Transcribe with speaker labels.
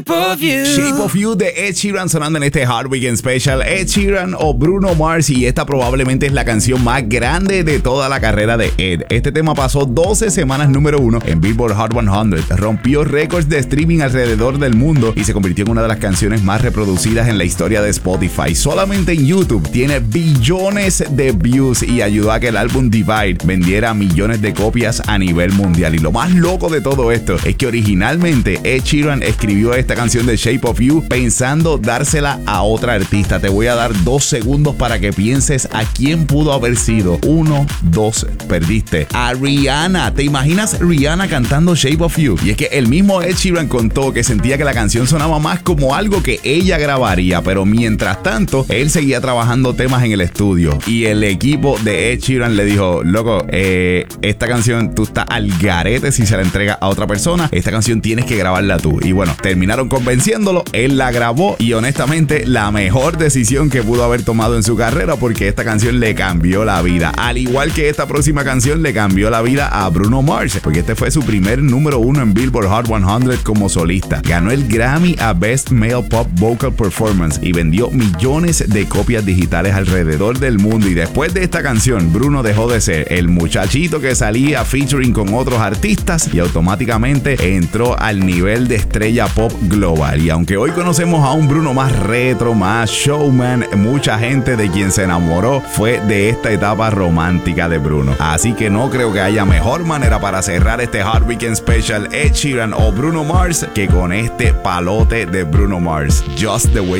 Speaker 1: Shape of You de Ed Sheeran sonando en este Hard Weekend Special. Ed Sheeran o Bruno Mars, y esta probablemente es la canción más grande de toda la carrera de Ed. Este tema pasó 12 semanas número 1 en Billboard Hot 100, rompió récords de streaming alrededor del mundo y se convirtió en una de las canciones más reproducidas en la historia de Spotify. Solamente en YouTube tiene billones de views y ayudó a que el álbum Divide vendiera millones de copias a nivel mundial. Y lo más loco de todo esto es que originalmente Ed Sheeran escribió esta canción de Shape of You pensando dársela a otra artista. Te voy a dar 2 segundos para que pienses a quién pudo haber sido. 1, 2, perdiste. A Rihanna. ¿Te imaginas Rihanna cantando Shape of You? Y es que el mismo Ed Sheeran contó que sentía que la canción sonaba más como algo que ella grabaría, pero mientras tanto él seguía trabajando temas en el estudio y el equipo de Ed Sheeran le dijo: loco, esta canción tú estás al garete si se la entregas a otra persona, esta canción tienes que grabarla tú. Y bueno, terminaron convenciéndolo, él la grabó y honestamente la mejor decisión que pudo haber tomado en su carrera, porque esta canción le cambió la vida, al igual que esta próxima canción le cambió la vida a Bruno Mars, porque este fue su primer número 1 en Billboard Hot 100 como solista. Ganó el Grammy a Best Male Pop Vocal Performance y vendió millones de copias digitales alrededor del mundo. Y después de esta canción, Bruno dejó de ser el muchachito que salía featuring con otros artistas y automáticamente entró al nivel de estrella pop global. Y aunque hoy conocemos a un Bruno más retro, más showman, mucha gente de quien se enamoró fue de esta etapa romántica de Bruno. Así que no creo que haya mejor manera para cerrar este Hard Weekend Special Ed Sheeran o Bruno Mars que con este palote de Bruno Mars, Just the Way